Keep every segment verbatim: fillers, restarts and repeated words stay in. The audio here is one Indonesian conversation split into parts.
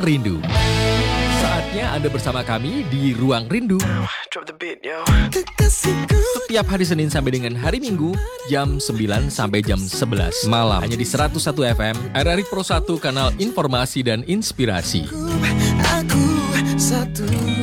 Rindu. Saatnya Anda bersama kami di Ruang Rindu. Setiap hari Senin sampai dengan hari Minggu, jam sembilan sampai jam sebelas malam. Hanya di seratus satu F M, R R I Pro satu, kanal informasi dan inspirasi. Aku satu.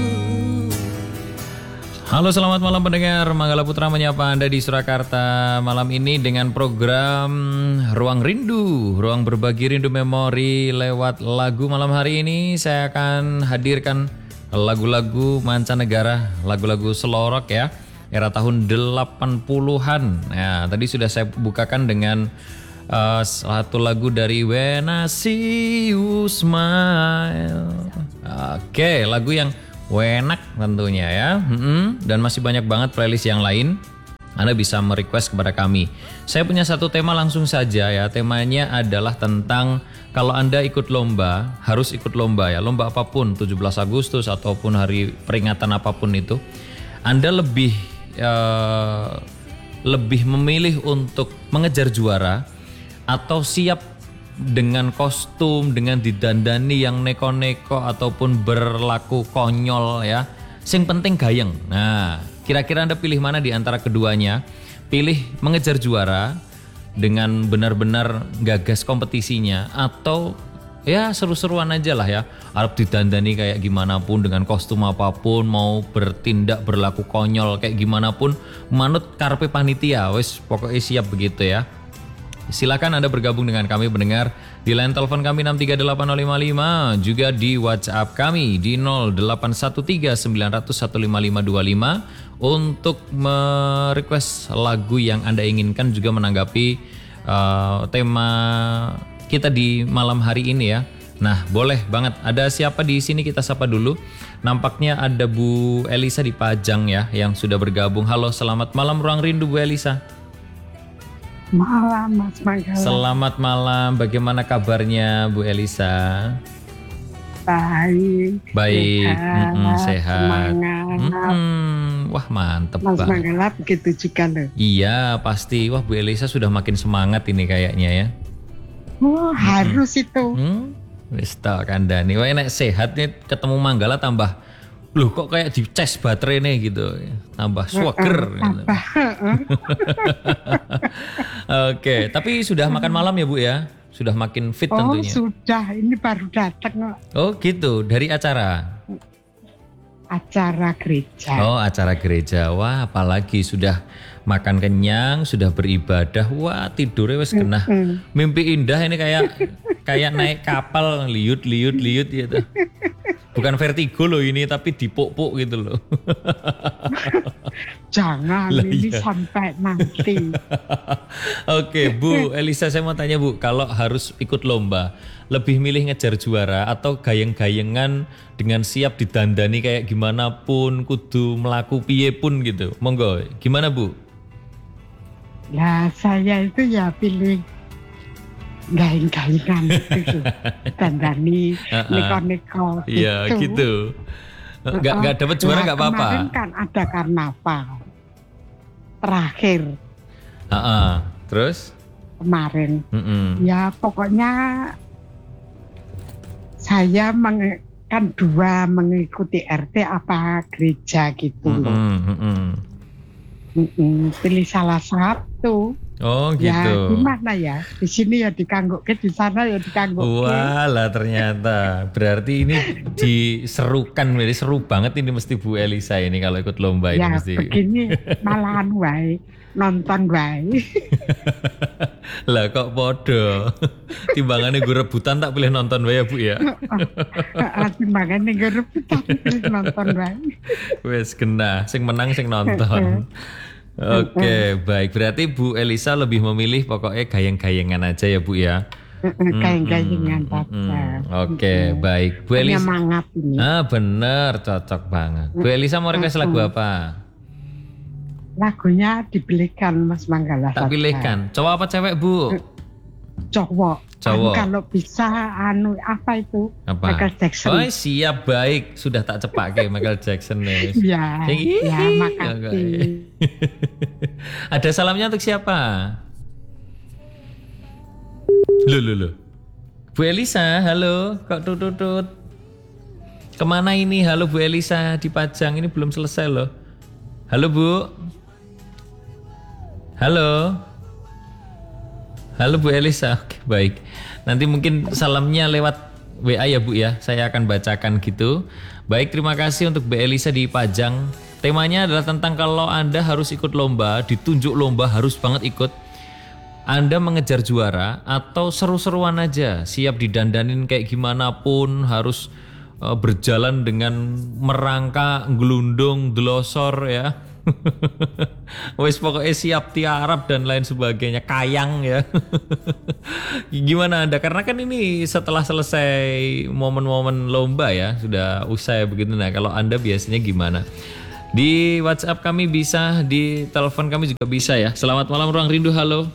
Halo, selamat malam pendengar. Manggala Putra menyapa Anda di Surakarta malam ini dengan program Ruang Rindu, ruang berbagi rindu memori lewat lagu. Malam hari ini saya akan hadirkan lagu-lagu mancanegara, lagu-lagu selorok ya, era tahun delapan puluhan. Nah, tadi sudah saya bukakan dengan uh, satu lagu dari When I See You Smile. Oke, lagu yang enak tentunya ya, mm-hmm. Dan masih banyak banget playlist yang lain. Anda bisa merequest kepada kami. Saya punya satu tema langsung saja ya. Temanya adalah tentang kalau Anda ikut lomba, harus ikut lomba ya. Lomba apapun, tujuh belas Agustus ataupun hari peringatan apapun itu, Anda lebih uh, lebih memilih untuk mengejar juara atau siap dengan kostum, dengan didandani yang neko-neko ataupun berlaku konyol ya. Sing penting gayeng. Nah, kira-kira Anda pilih mana di antara keduanya? Pilih mengejar juara dengan benar-benar gagas kompetisinya, atau ya seru-seruan aja lah ya. Arab didandani kayak gimana pun, dengan kostum apapun, mau bertindak berlaku konyol kayak gimana pun, manut karpe panitia, wes pokoknya siap begitu ya. Silakan Anda bergabung dengan kami pendengar di line telepon kami enam tiga delapan nol lima lima, juga di WhatsApp kami di nol delapan satu tiga sembilan nol nol satu lima lima dua lima untuk merequest lagu yang Anda inginkan, juga menanggapi uh, tema kita di malam hari ini ya. Nah, boleh banget. Ada siapa di sini, kita sapa dulu. Nampaknya ada Bu Elisa di Pajang ya yang sudah bergabung. Halo, selamat malam Ruang Rindu Bu Elisa. Malam Mas Manggala. Selamat malam, bagaimana kabarnya Bu Elisa? Baik. Baik, sehat, mm-mm, sehat. Semangat. Mm-mm. Wah mantep Mas Pak. Manggala begitu juga loh. Iya pasti, wah Bu Elisa sudah makin semangat ini kayaknya ya. Wah, hmm. harus itu. Hmm? Wis tak kandhani. Wah nek sehat nih ketemu Manggala tambah, loh kok kayak dicas baterai nih gitu, tambah swagger. Uh, uh, gitu. Oke, tapi sudah makan malam ya Bu ya? Sudah makin fit oh, tentunya. Oh sudah, ini baru datang kok. Oh gitu, dari acara? Acara gereja. Oh acara gereja, wah apalagi sudah makan kenyang, sudah beribadah, wah tidurnya wes kena. Mm-hmm. Mimpi indah ini kayak kayak naik kapal, liut liut liut gitu. Bukan vertigo loh ini, tapi dipuk-puk gitu loh. Jangan, lah ini iya. Sampai nanti. Oke Bu Elisa, saya mau tanya Bu, kalau harus ikut lomba, lebih milih ngejar juara atau gayeng-gayengan dengan siap didandani kayak gimana pun, kudu melaku piye pun gitu? Monggo, gimana Bu? Ya saya itu ya pilih gaing-gaingan gitu, dandani, neko-neko gitu. Iya gitu. Gak, gak dapat juara gak apa-apa. Kemarin kan ada karnaval terakhir. Uh-uh. Terus? Kemarin. Mm-mm. Ya pokoknya saya meng, kan dua mengikuti R T apa gereja gitu loh. Mm-mm. Mm-mm. Pilih salah satu. Oh gitu. Ya gimana ya, di sini ya dikangguk-ke, di sana ya dikangguk-ke. Wah lah ternyata, berarti ini diserukan, jadi seru banget ini mesti Bu Elisa ini kalau ikut lomba ini ya, mesti. Ya begini malahan wae, nonton wae. Lah kok podo, timbangannya gue rebutan tak pilih nonton wae ya Bu ya. Timbangannya gue rebutan pilih nonton wae. Wes kena, sing menang sing nonton. Oke, okay, baik. Berarti Bu Elisa lebih memilih pokoknya gayeng-gayengan aja ya Bu ya? Gayeng-gayengan saja. Oke, okay, baik. Bu Elisa. Semangat ini. Ah bener, cocok banget. Bu Elisa mau request lagu apa? Lagunya dibelikan Mas Manggala. Tak pilihkan. Cowok apa cewek Bu? Cowok. Cowok. Kalau bisa anu apa itu? Apa? Michael Jackson. Oh siap, baik. Sudah tak cepak ke Michael Jackson nih. Ya, ya makasih. Ada salamnya untuk siapa? Loh, loh, loh. Bu Elisa, halo. Kok tutut-tutut? Kemana ini? Halo Bu Elisa di Pajang, ini belum selesai loh. Halo Bu. Halo. Halo Bu Elisa. Oke, baik. Nanti mungkin salamnya lewat W A ya Bu ya. Saya akan bacakan gitu. Baik, terima kasih untuk Bu Elisa di Pajang. Temanya adalah tentang kalau Anda harus ikut lomba, ditunjuk lomba harus banget ikut. Anda mengejar juara atau seru-seruan aja, siap didandanin kayak gimana pun, harus uh, berjalan dengan merangka, gelundung, delosor ya. Wes pokoknya siap tiarap dan lain sebagainya, kayang ya. Gimana Anda? Karena kan ini setelah selesai momen-momen lomba ya, sudah usai begitu. Nah kalau Anda biasanya gimana? Di WhatsApp kami bisa, di telepon kami juga bisa ya. Selamat malam Ruang Rindu, halo.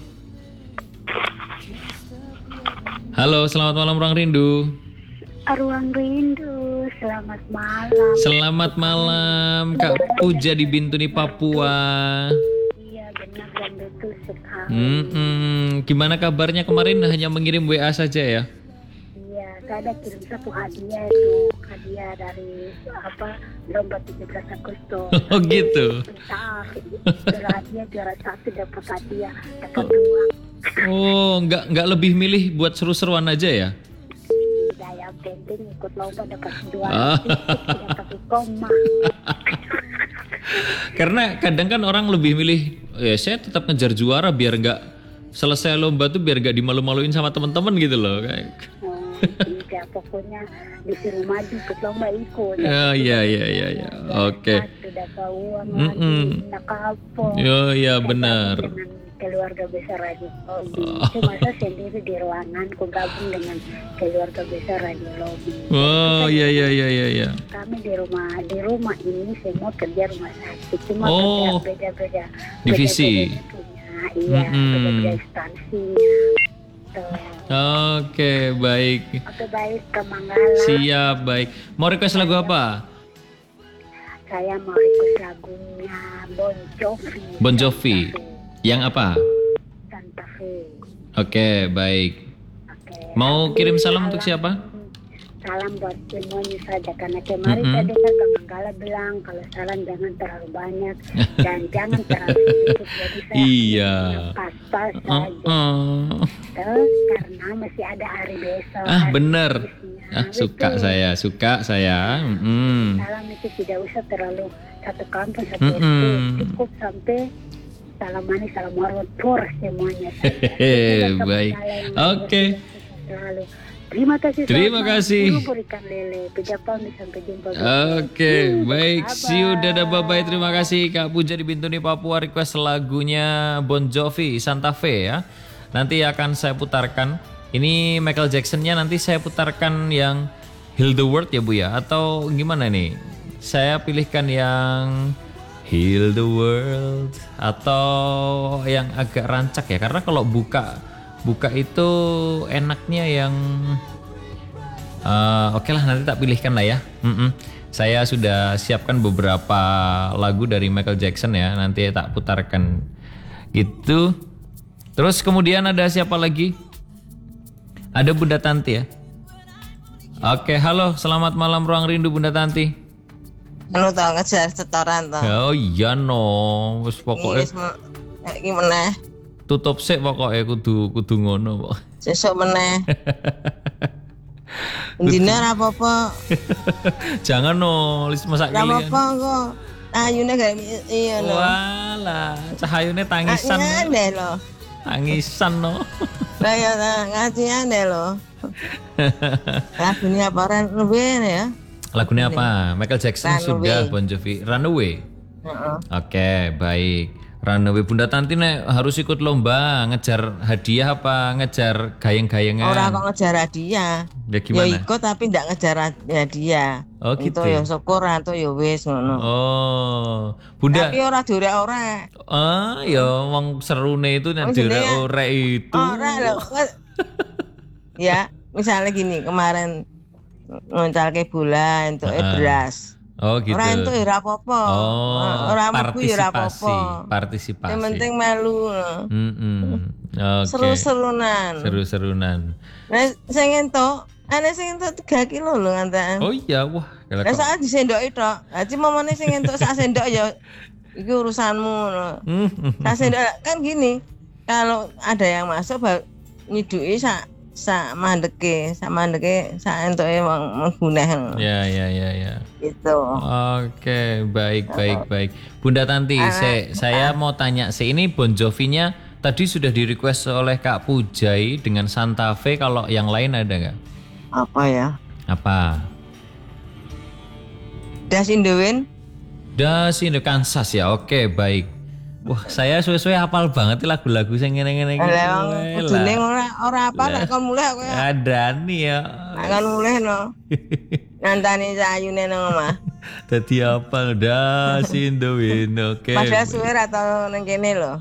Halo, selamat malam Ruang Rindu. Ruang Rindu, selamat malam. Selamat malam Kak Puja di Bintuni, Papua. Iya benar dan betul sekali. Hmm, gimana kabarnya kemarin? Hanya mengirim W A saja ya? Iya, saya ada kirim satu hadiah itu, hadiah dari apa lomba tujuh belas Agustus. Oh gitu. Besar, juara hadiah juara satu dapat hadiah, dapat dua. Oh, nggak nggak lebih milih buat seru-seruan aja ya? Tidak, yang penting ikut lomba dapat dua, Ah. dapat koma. Karena kadang kan orang lebih milih, ya saya tetap ngejar juara biar nggak selesai lomba tuh biar nggak dimalu-maluin sama teman-teman gitu loh. Kayak. Oh, tidak, pokoknya disuruh maju ikut lomba ikut. Ya, iya iya iya ya. Oke. Sudah tahu uang Mm-mm. lagi, nak kapok. Oh iya Saya benar. gabung dengan keluarga besar Radio Lobby. Cuma saya sendiri di ruangan, ku gabung dengan keluarga besar Radio Lobby. Oh iya iya iya iya iya. Kami di rumah di rumah ini semua kerja rumah sakit, cuma Oh. kerja beda-beda Divisi. beda-beda punya, iya, Mm-mm. beda-beda instansinya. Tuh. Oke baik. Oke baik, ke Manggala. Siap baik. Mau request lagu apa? Saya mau request lagunya Bon Jovi. Bon Jovi. Yang apa? Santa Fe. Oke baik. Oke. Mau kirim salam untuk siapa? Salam buat semuanya saja, karena kemarin Mm-mm. tadi kan Kak Manggala bilang kalau salam jangan terlalu banyak dan jangan terlalu sedikit, jadi saya Iya. pas-pas Oh, saja. oh. Terus karena masih ada hari besok. Ah hari bener. Kristusnya. Ah suka Betul. saya, suka saya. Mm-mm. Salam itu tidak usah terlalu satu kampung satu S D, Mm-mm. cukup sampai salam manis, salam hormat pur semuanya saja. Hehehe, Itulah baik. Kak Manggala yang Oke. selalu. Terima kasih. Terima selamat kasih. malam. Buru berikan lele. Pejapang sampai jumpa. Oke, baik. Bye-bye. See you, dadah, bye-bye. Terima kasih Kak Puja di Bintuni, Papua. Request lagunya Bon Jovi, Santa Fe ya. Nanti akan saya putarkan. Ini Michael Jackson-nya nanti saya putarkan yang Heal the World ya Bu ya. Atau gimana nih? Saya pilihkan yang Heal the World atau yang agak rancak ya. Karena kalau buka buka itu enaknya yang Uh, Oke lah nanti tak pilihkan lah ya. Mm-mm. Saya sudah siapkan beberapa lagu dari Michael Jackson ya. Nanti tak putarkan gitu. Terus kemudian ada siapa lagi? Ada Bunda Tanti ya. Oke, halo, selamat malam Ruang Rindu Bunda Tanti. Anu tau ngejar setoran tau. Oh iya no, wis pokoknya Wis me- eh, iki meneh. tutup sik pokoknya kudu kudu ngono kok. Sesuk meneh. Dina ora apa-apa. Jangan no, lis masak Ora kalian. apa-apa kok. Ayune gak iya no. Walah, cahayune tangisan. Ngene lho. Tangisan no. Lah ya ngajine lho. Lagunya apa ora luwih ya? Lagunya apa? Michael Jackson Runaway. sudah, Bon Jovi. Runaway. Heeh. Oke, baik. Runaway. Bunda Tanti nek harus ikut lomba, ngejar hadiah apa ngejar gayeng-gayengan? Ora kok ngejar hadiah. Ya Ya gimana? ikut tapi ndak ngejar hadiah. Oh, gitu. Itu ya syukur atau ya wis ngono. Oh, Bunda. Tapi ora diorek-orek. Ah, ya wong serune itu nek Oh, jenenge- direk itu. Ora lho. Ya, misalnya gini, kemarin ngoncalke bola entuk Heeh. beras. Oh, gitu. Ora entuk ya ora apa-apa. Oh, Ora mlebu ya ora partisipasi. apa-apa. Partisipasi. Yang penting melu. Mm-mm. Oke. Seru-serunan. Seru-serunan. Nah, sing entuk, ana sing entuk tiga kilo lho ngantek. Oh iya, wah Kalau Lah kok- saat disendoki tok. Dadi momone sing entuk sak sendok ya iki urusanmu ngono. Hmm, Sak sendok kan gini. Kalau ada yang masuk ba- nyiduki sak sak mandeke, sak mandeke sak entuke wong mengguneh Ya, ya, ya, ya. gitu. Oke, baik, baik, baik. Bunda Tanti, se- saya mau tanya sih, ini Bon Jovi-nya tadi sudah di request oleh Kak Pujai dengan Santa Fe, kalau yang lain ada nggak? Apa ya? Apa? Das in the Wind. Das in the Kansas ya, oke, baik. Wah, saya suwe-suwe hafal banget lagu-lagu sing ngene-ngene iki. Lah wong kudune ora ora apa nek kon mulih aku ya. Ada nih ya. Nek kon mulih no. Nantani sayune nang omah. Dadi apa? Das in the Wind, oke. Padahal suwe ra tau nang kene lho.